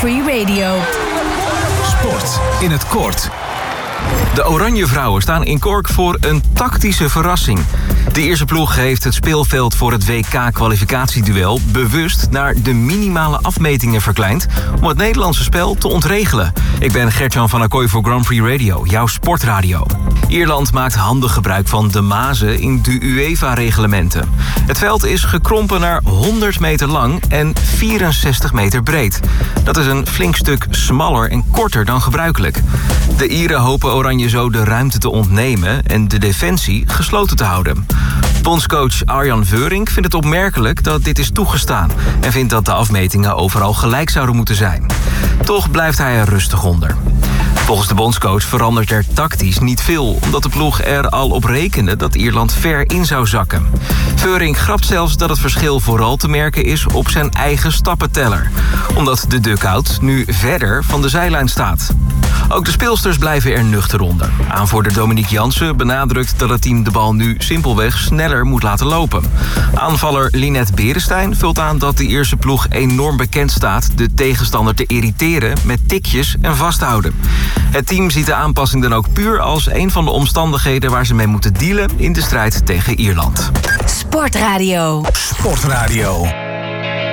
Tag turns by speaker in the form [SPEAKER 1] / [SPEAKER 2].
[SPEAKER 1] Free Radio.
[SPEAKER 2] Sport in het kort. De Oranje Vrouwen staan in Cork voor een tactische verrassing. De Ierse ploeg heeft het speelveld voor het WK-kwalificatieduel bewust naar de minimale afmetingen verkleind om het Nederlandse spel te ontregelen. Ik ben Gert-Jan van Acquoy voor Grand Prix Radio, jouw sportradio. Ierland maakt handig gebruik van de mazen in de UEFA-reglementen. Het veld is gekrompen naar 100 meter lang en 64 meter breed. Dat is een flink stuk smaller en korter dan gebruikelijk. De Ieren hopen Oranje zo de ruimte te ontnemen en de defensie gesloten te houden. Bondscoach Arjan Veurink vindt het opmerkelijk dat dit is toegestaan en vindt dat de afmetingen overal gelijk zouden moeten zijn. Toch blijft hij er rustig onder. Volgens de bondscoach verandert er tactisch niet veel, omdat de ploeg er al op rekende dat Ierland ver in zou zakken. Veurink grapt zelfs dat het verschil vooral te merken is op zijn eigen stappenteller, omdat de dugout nu verder van de zijlijn staat. Ook de speelsters blijven er nuchter onder. Aanvoerder Dominique Jansen benadrukt dat het team de bal nu simpelweg sneller moet laten lopen. Aanvaller Linette Beresteyn vult aan dat de Ierse ploeg enorm bekend staat de tegenstander te irriteren met tikjes en vasthouden. Het team ziet de aanpassing dan ook puur als een van de omstandigheden waar ze mee moeten dealen in de strijd tegen Ierland.
[SPEAKER 1] Sportradio.
[SPEAKER 2] Sportradio.